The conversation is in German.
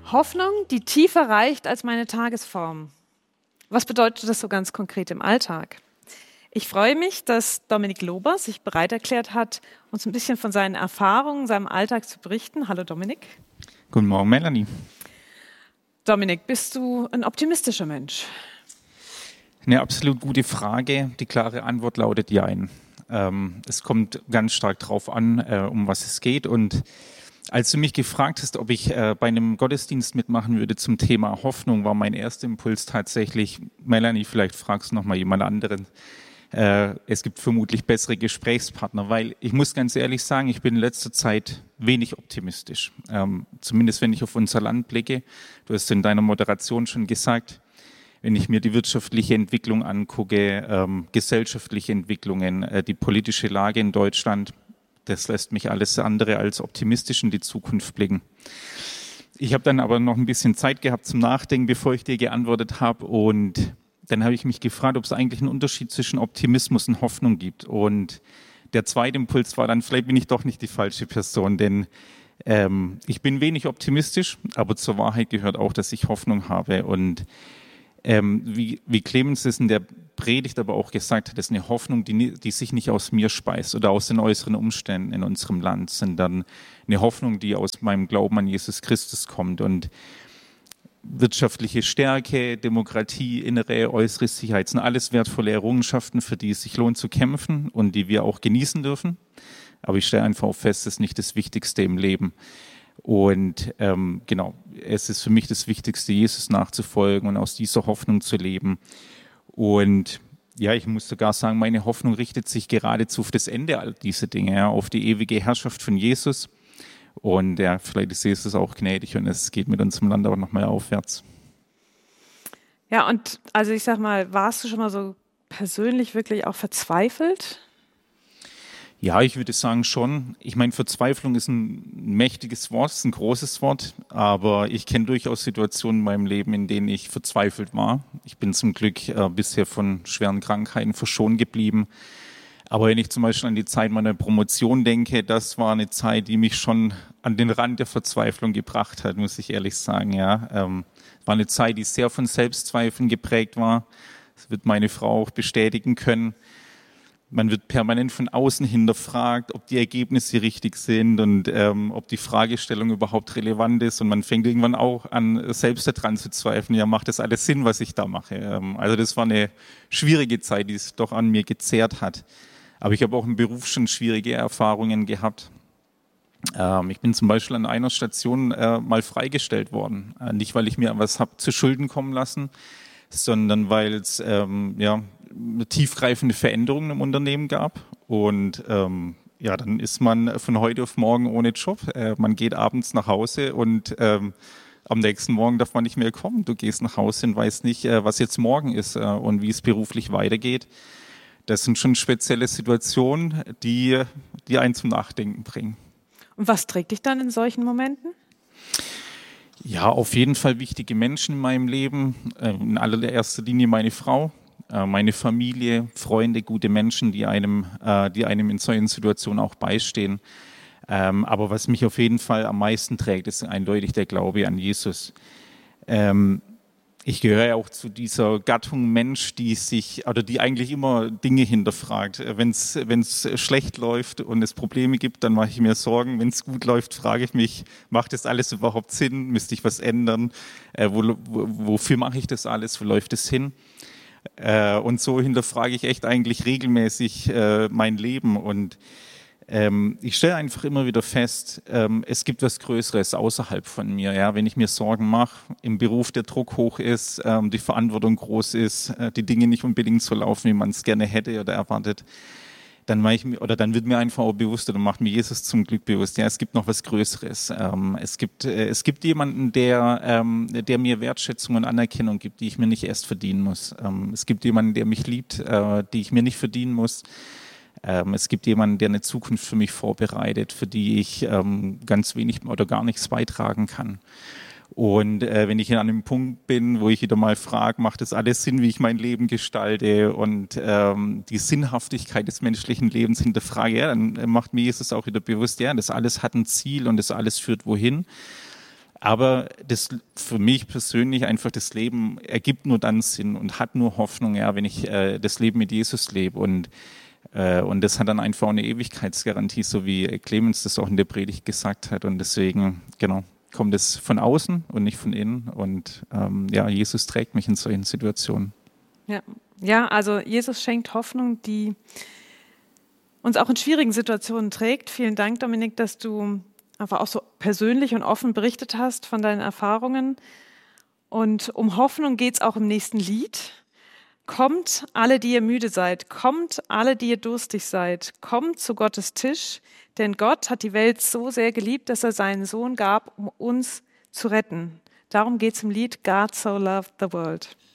Hoffnung, die tiefer reicht als meine Tagesform. Was bedeutet das so ganz konkret im Alltag? Ich freue mich, dass Dominik Lober sich bereit erklärt hat, uns ein bisschen von seinen Erfahrungen, seinem Alltag zu berichten. Hallo Dominik. Guten Morgen, Melanie. Dominik, bist du ein optimistischer Mensch? Eine absolut gute Frage. Die klare Antwort lautet Jein. Es kommt ganz stark darauf an, um was es geht. Und als du mich gefragt hast, ob ich bei einem Gottesdienst mitmachen würde zum Thema Hoffnung, war mein erster Impuls tatsächlich, Melanie, vielleicht fragst du noch mal jemand anderen. Es gibt vermutlich bessere Gesprächspartner, weil ich muss ganz ehrlich sagen, ich bin in letzter Zeit wenig optimistisch. Zumindest wenn ich auf unser Land blicke. Du hast in deiner Moderation schon gesagt, wenn ich mir die wirtschaftliche Entwicklung angucke, gesellschaftliche Entwicklungen, die politische Lage in Deutschland, das lässt mich alles andere als optimistisch in die Zukunft blicken. Ich habe dann aber noch ein bisschen Zeit gehabt zum Nachdenken, bevor ich dir geantwortet habe. Und dann habe ich mich gefragt, ob es eigentlich einen Unterschied zwischen Optimismus und Hoffnung gibt. Und der zweite Impuls war dann, vielleicht bin ich doch nicht die falsche Person, denn ich bin wenig optimistisch, aber zur Wahrheit gehört auch, dass ich Hoffnung habe. Und wie Clemens es in der Predigt aber auch gesagt hat, das ist eine Hoffnung, die sich nicht aus mir speist oder aus den äußeren Umständen in unserem Land, sondern eine Hoffnung, die aus meinem Glauben an Jesus Christus kommt. Und wirtschaftliche Stärke, Demokratie, innere, äußere Sicherheit sind alles wertvolle Errungenschaften, für die es sich lohnt zu kämpfen und die wir auch genießen dürfen. Aber ich stelle einfach fest, das ist nicht das Wichtigste im Leben. Und genau, es ist für mich das Wichtigste, Jesus nachzufolgen und aus dieser Hoffnung zu leben. Und ja, ich muss sogar sagen, meine Hoffnung richtet sich geradezu auf das Ende all dieser Dinge, ja, auf die ewige Herrschaft von Jesus. Und ja, vielleicht ist Jesus auch gnädig und es geht mit unserem Land aber nochmal aufwärts. Ja, und also ich sag mal, warst du schon mal so persönlich wirklich auch verzweifelt? Ja, ich würde sagen schon. Ich meine, Verzweiflung ist ein mächtiges Wort, ist ein großes Wort, aber ich kenne durchaus Situationen in meinem Leben, in denen ich verzweifelt war. Ich bin zum Glück bisher von schweren Krankheiten verschont geblieben. Aber wenn ich zum Beispiel an die Zeit meiner Promotion denke, das war eine Zeit, die mich schon an den Rand der Verzweiflung gebracht hat, muss ich ehrlich sagen. Ja, war eine Zeit, die sehr von Selbstzweifeln geprägt war. Das wird meine Frau auch bestätigen können. Man wird permanent von außen hinterfragt, ob die Ergebnisse richtig sind und ob die Fragestellung überhaupt relevant ist. Und man fängt irgendwann auch an, selbst daran zu zweifeln, ja, macht das alles Sinn, was ich da mache? Also das war eine schwierige Zeit, die es doch an mir gezehrt hat. Aber ich habe auch im Beruf schon schwierige Erfahrungen gehabt. Ich bin zum Beispiel an einer Station mal freigestellt worden. Nicht, weil ich mir was habe zu Schulden kommen lassen, sondern weil es tiefgreifende Veränderungen im Unternehmen gab. Und dann ist man von heute auf morgen ohne Job. Man geht abends nach Hause und am nächsten Morgen darf man nicht mehr kommen. Du gehst nach Hause und weißt nicht, was jetzt morgen ist und wie es beruflich weitergeht. Das sind schon spezielle Situationen, die einen zum Nachdenken bringen. Und was trägt dich dann in solchen Momenten? Ja, auf jeden Fall wichtige Menschen in meinem Leben. In allererster Linie meine Frau, meine Familie, Freunde, gute Menschen, die einem in solchen Situationen auch beistehen. Aber was mich auf jeden Fall am meisten trägt, ist eindeutig der Glaube an Jesus. Ich gehöre ja auch zu dieser Gattung Mensch, die eigentlich immer Dinge hinterfragt. Wenn es schlecht läuft und es Probleme gibt, dann mache ich mir Sorgen. Wenn es gut läuft, frage ich mich, macht das alles überhaupt Sinn? Müsste ich was ändern? Wofür mache ich das alles? Wo läuft es hin? Und so hinterfrage ich echt eigentlich regelmäßig mein Leben. Und ich stelle einfach immer wieder fest, es gibt was Größeres außerhalb von mir. Ja? Wenn ich mir Sorgen mache, im Beruf der Druck hoch ist, die Verantwortung groß ist, die Dinge nicht unbedingt so laufen, wie man es gerne hätte oder erwartet, dann wird mir einfach auch bewusst oder macht mir Jesus zum Glück bewusst, ja, es gibt noch was Größeres. Es gibt jemanden, der mir Wertschätzung und Anerkennung gibt, die ich mir nicht erst verdienen muss. Es gibt jemanden, der mich liebt, die ich mir nicht verdienen muss. Es gibt jemanden, der eine Zukunft für mich vorbereitet, für die ich ganz wenig oder gar nichts beitragen kann. Und wenn ich an einem Punkt bin, wo ich wieder mal frage, macht das alles Sinn, wie ich mein Leben gestalte und die Sinnhaftigkeit des menschlichen Lebens hinterfrage, ja, dann macht mir Jesus auch wieder bewusst, ja, das alles hat ein Ziel und das alles führt wohin. Aber das für mich persönlich einfach das Leben ergibt nur dann Sinn und hat nur Hoffnung, ja, wenn ich das Leben mit Jesus lebe. Und das hat dann einfach auch eine Ewigkeitsgarantie, so wie Clemens das auch in der Predigt gesagt hat. Und deswegen, genau, kommt es von außen und nicht von innen. Und ja, Jesus trägt mich in solchen Situationen. Ja. Ja, also Jesus schenkt Hoffnung, die uns auch in schwierigen Situationen trägt. Vielen Dank, Dominik, dass du einfach auch so persönlich und offen berichtet hast von deinen Erfahrungen. Und um Hoffnung geht es auch im nächsten Lied. Kommt alle, die ihr müde seid, kommt alle, die ihr durstig seid, kommt zu Gottes Tisch, denn Gott hat die Welt so sehr geliebt, dass er seinen Sohn gab, um uns zu retten. Darum geht es im Lied God So Loved the World.